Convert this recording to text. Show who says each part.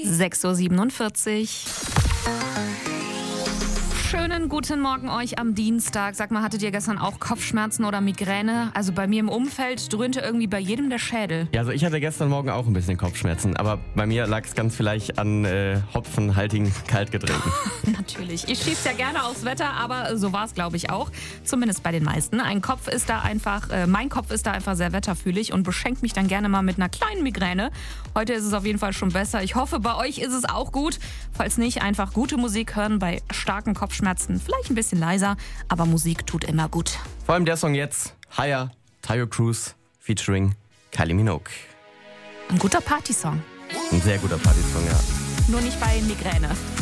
Speaker 1: 6:47 Uhr. Schönen guten Morgen euch am Dienstag. Sag mal, hattet ihr gestern auch Kopfschmerzen oder Migräne? Also bei mir im Umfeld dröhnte irgendwie bei jedem der Schädel.
Speaker 2: Ja, also ich hatte gestern Morgen auch ein bisschen Kopfschmerzen, aber bei mir lag es ganz vielleicht an hopfenhaltigen Kaltgetränken.
Speaker 1: Natürlich. Ich schieb's ja gerne aufs Wetter, aber so war es, glaube ich, auch. Zumindest bei den meisten. Mein Kopf ist da einfach sehr wetterfühlig und beschenkt mich dann gerne mal mit einer kleinen Migräne. Heute ist es auf jeden Fall schon besser. Ich hoffe, bei euch ist es auch gut. Falls nicht, einfach gute Musik hören bei starken Kopfschmerzen. Vielleicht ein bisschen leiser, aber Musik tut immer gut.
Speaker 2: Vor allem der Song jetzt, Higher, Tayo Cruz featuring Kylie Minogue.
Speaker 1: Ein guter Partysong.
Speaker 2: Ein sehr guter Partysong, ja.
Speaker 1: Nur nicht bei Migräne.